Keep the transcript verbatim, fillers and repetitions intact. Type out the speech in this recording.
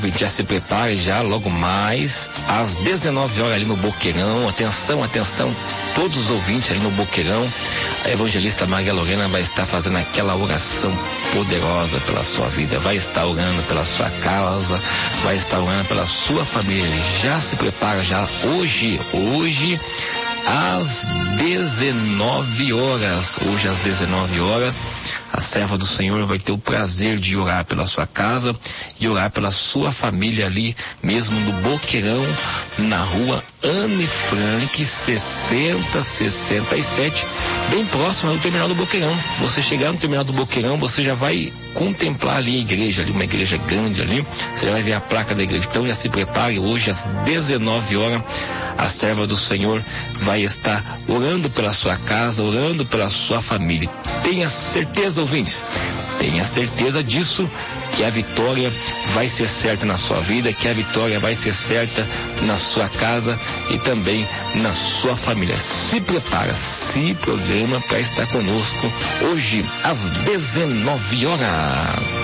Já se prepare já logo mais às dezenove horas ali no Boqueirão. Atenção, atenção, todos os ouvintes ali no Boqueirão. A evangelista Maria Lorena vai estar fazendo aquela oração poderosa pela sua vida, vai estar orando pela sua causa, vai estar orando pela sua família. Já se prepara já hoje, hoje às dezenove horas, hoje às dezenove horas, a serva do Senhor vai ter o prazer de orar pela sua casa e orar pela sua família ali mesmo no Boqueirão, na rua Anne Frank, sessenta sessenta e sete, bem próximo ao terminal do Boqueirão. Você chegar no terminal do Boqueirão, você já vai contemplar ali a igreja, ali uma igreja grande ali, você já vai ver a placa da igreja. Então já se prepare, hoje às dezenove horas, a serva do Senhor vai estar orando pela sua casa, orando pela sua família. Tenha certeza, ouvintes, tenha certeza disso, que a vitória vai ser certa na sua vida, que a vitória vai ser certa na sua casa e também na sua família. Se prepara, se programa para estar conosco hoje às dezenove horas.